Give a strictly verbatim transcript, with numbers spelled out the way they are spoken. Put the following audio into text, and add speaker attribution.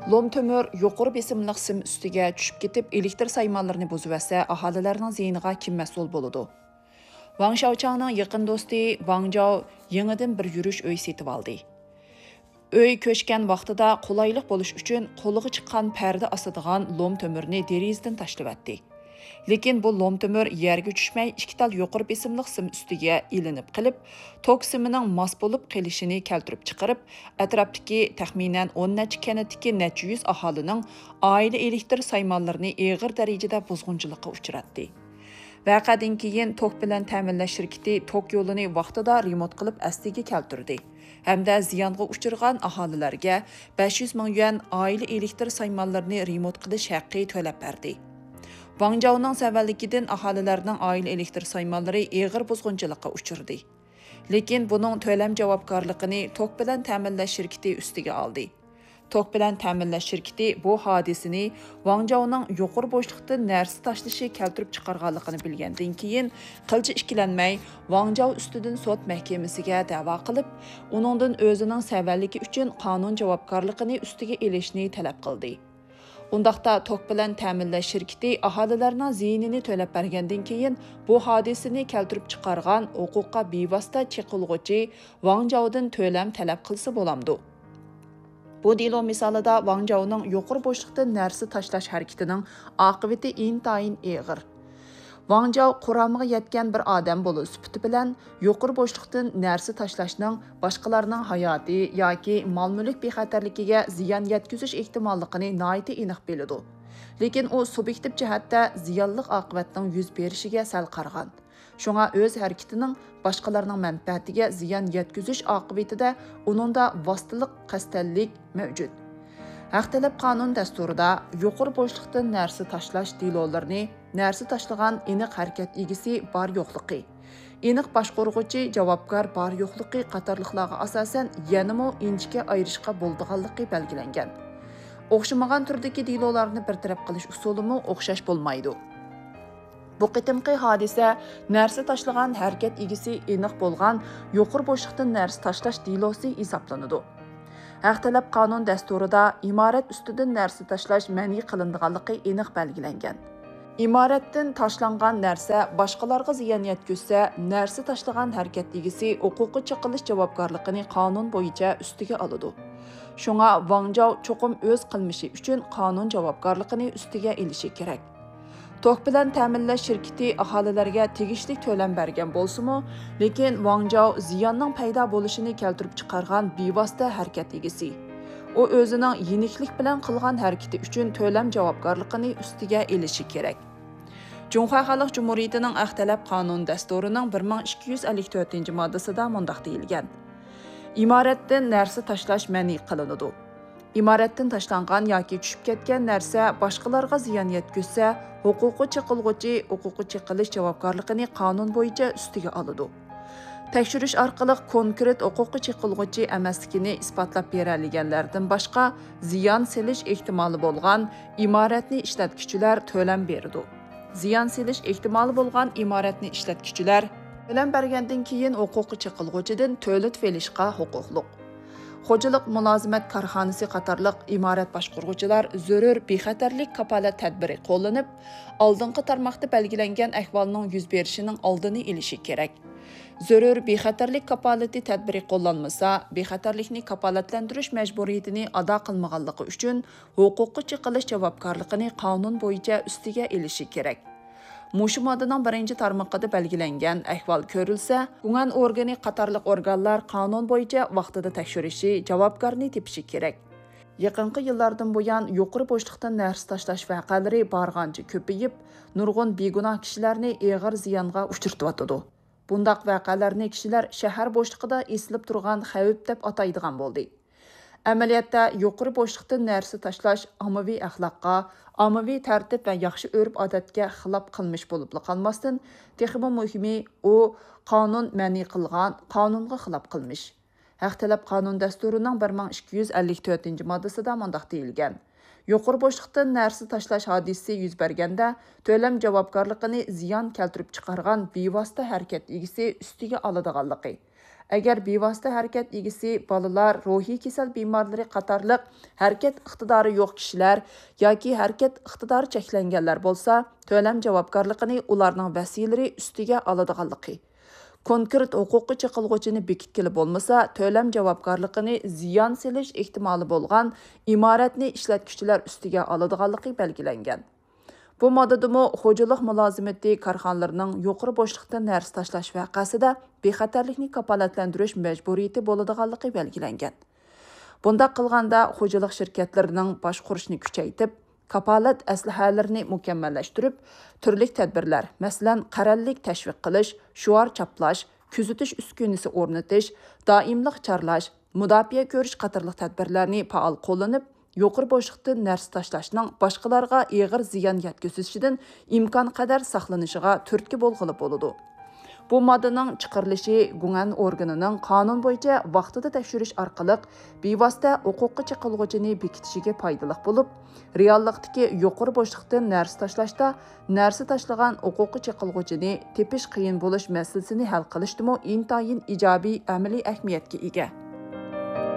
Speaker 1: Lom tömür yuqori besimliq sim üstiga tushib ketib, elektr saymanlarini buzib esa, aholilarning ziyiniga kim mas'ul bo'ladi? Wang Shaochangning yaqin do'sti Wang Zhao yangidan bir yurish uy setib oldi. Uy ko'chgan vaqtida qulaylik bo'lish uchun qo'liga chiqqan parda osadigan lom tömürni derazadan tashlab atdi. Lekin bu lom tömür yerga tushmay ikki tal yuqori besimliq sim ustiga ilinib qilib, tok simining mos bo'lib qolishini keltirib chiqarib, atrofdagi taxminan o'n necha kanatdagi necha yuz aholining oila elektr saymanlarini og'ir darajada buzg'unchilikqa uchratdi. Vaqadan keyin tok bilan ta'minlash shirkati tok yo'lini vaqtida remont qilib asliga keltirdi. Hamda ziyonga uchirgan aholilarga besh yuz ming yuan oila elektr saymanlarini remont qilish haqqi to'lab berdi. Wang Zhao'ning savalligidan aholilarning oila elektr saymanlari og'ir buzg'unchilikqa uchirdi. Lekin buning to'lam javobgarligini tok bilan ta'minlash shirkati ustiga oldi. Tok bilan ta'minlash shirkati bu hodisani Wang Zhao'ning yuqori bo'shliqdan narsa tashlashi keltirib chiqarganligini bilgandan keyin qilcha ikkilanmay Wang Zhao ustidan sud mahkamasiga da'vo qilib, uningdan o'zining savalligi uchun qonun javobgarligini ustiga elishni talab qildi. Undaqda tok bilan ta'minlash shirkati aholilarning ziyinini to'lab bergandan keyin bu hodisani keltirib chiqargan huquqqa bevosita chiqilg'uchi Wang Zhao'dan to'lam talab qilsa bo'lamdi. Bu delo misolida Wang Zhao'ning yuqori bo'shliqdan narsa tashlash harakatining oqibati intayin og'ir. Wang Zhao quramiga yetgan bir odam bo'lish sifati bilan yuqori bo'shliqdan narsa tashlashning boshqalarning hayoti yoki mol-mulk bexatarligiga ziyon yetkazish ehtimolligini nihoyat aniq biladi. Lekin u subyektiv jihatda ziyonli oqibatning yuz berishiga sal qarag'an. Shunga o'z harakatining boshqalarning manfaatiga ziyon yetkazish oqibatida uningda vositalik qasdlik mavjud. Haq talab qonun dasturida yuqori bo'shliqdan narsa tashlash delolarini narsa tashlagan aniq harakat egisi bar yo'qligi, aniq boshqaruvchi javobgar bar yo'qligi qatorliqlarga asosan yanamo inchga ayirishga bo'ldiganligi belgilangan. O'xshamagan turdagi delolarni bir taraf qilish usulimi o'xshash bo'lmaydi. Bu qitimqi hodisa narsa tashlagan harakat egisi aniq bo'lgan yuqori bo'shliqdan narsa tashlash delosi hisoblanadi. Haq talab qonun dasturida imorat ustidan narsa tashlash ma'ni qilinganligi aniq belgilangan. Imoratdan tashlangan narsa boshqalarga ziyon yetkazsa, narsa tashlagan harakat egisi huquqi chiqilish javobgarligini qonun bo'yicha ustiga oladi. Shunga Wang Zhao cho'qim o'z qilmishi uchun qonun javobgarligini ustiga elishi kerak. Tok bilan ta'minlash shirkati aholilarga tegishli to'lam bergan bo'lsa-mu, lekin Wang Zhao ziyonning paydo bo'lishini keltirib chiqargan bevosita harakat egisi. U o'zining yeniklik bilan qilgan harakati uchun to'lam javobgarligini ustiga elishi kerak. Junxo Xalq Jumhuriyatining Haq talab qonun dasturining bir ming ikki yuz ellik to'rtinchi moddasida mundaq deyilgan: Imoratdan narsa tashlash ma'ni qilinadi. Imoratdan tashlangan yoki tushib ketgan narsa boshqalarga ziyon yetkazsa, huquqi chiqilg'uchi huquqi chiqilish javobgarligini qonun bo'yicha ustiga oladi. Tekshirish orqali konkret huquqi chiqilg'uchi emasligini isbotlab beradiganlardan boshqa ziyon selish ehtimoli bo'lgan imoratni ishlatuvchilar to'lam beradi. Ziyon selish ehtimoli bo'lgan imoratni ishlatuvchilar to'lam bergandan keyin huquqi chiqilg'uchidan to'lit velishga huquqli. Xo'jalik mulozimat korxonasi qatorliq imorat boshqaruvchilar zarur bexatarlik kapolat tadbiri qo'llanib, oldingi tarmoqda belgilangan ahvolning yuz berishining oldini olishi kerak. Zarur bexatarlik kapolati tadbiri qo'llanmasa, bexatarlikni kapolatlantirish majburiyatini ado qilmaganligi uchun huquqi chiqilish javobgarligini qonun bo'yicha ustiga elishi kerak. Mushu moddaning birinchi tarmoqida belgilangan ahvol ko'rilsa, guman organi qatorliq organlar qonun bo'yicha vaqtida tekshirishi, javobgarni tepishi kerak. Yaqinqi yillardan buyon yuqori bo'shliqdan narsa tashlash vaqalari barg'ancha ko'payib, nurg'un begunoh kishilarni og'ir ziyonga uchirtib. Bundaq vaqalarni kishilar shahar bo'shliqida eslib turgan xavf deb ataydigan bo'ldi. Amaliyotda yuqori bo'shliqdan narsa tashlash ommaviy axloqqa, ommaviy tartib va yaxshi urf-odatga xilof qilmish bo'lib qolmasdan, texmo muhimi u qonun ma'ni qilgan, qonunga xilof qilmish. Haq talab qonun dasturining bir ming ikki yuz ellik to'rtinchi moddasida mundaq deyilgan: Yuqori bo'shliqdan narsa tashlash hodisasi yuz berganda to'lam javobgarligini ziyon keltirib chiqargan bevosita harakat egisi ustiga oladiganligi. Agar bevosita harakat egisi bolalar, ruhiy kasal bemorlari qatorliq harakat iqtidori yo'q kishilar yoki harakat iqtidori cheklanganlar bo'lsa, to'lam javobgarligini ularning vasiylari ustiga oladiganligi. Konkret huquqi chiqilg'uchini bekitkili bo'lmasa, to'lam javobgarligini ziyon selish ehtimoli bo'lgan imoratni ishlatuvchilar ustiga oladiganligi belgilangan. Bu moddadimi xo'jalik mulozimati korxonalarining yuqori bo'shliqdan narsa tashlash vaqasida bexatarlikni kafolatlantirish majburiyati bo'ladiganligi belgilangan. Bunda qilganda xo'jalik shirkatlarining boshqurishni kuchaytirib, kafolat aslahalarini mukammallashtirib, turli tadbirlar, masalan, qarallik tashviq qilish, shuar chaplash, kuzatish uskunasi o'rnatish, doimlik charlash, mudofaa ko'rish qatorliq tadbirlarni faol qo'llanib, yuqori bo'shliqdan narsa tashlashning boshqalarga og'ir ziyon yetkazishidan imkon qadar saqlanishiga turtki bo'lg'ili bo'ladi. Bu moddaning chiqarilishi guman organining qonun bo'yicha vaqtida tekshirish orqali bevosita huquqi chiqilg'uchini bekitishiga foydali bo'lib, reallikdagi yuqori bo'shliqdan narsa tashlashda narsa tashlagan huquqi chiqilg'uchini tepish qiyin bo'lish masalasini hal qilishdimi intayin ijobiy amaliy ahamiyatga ega.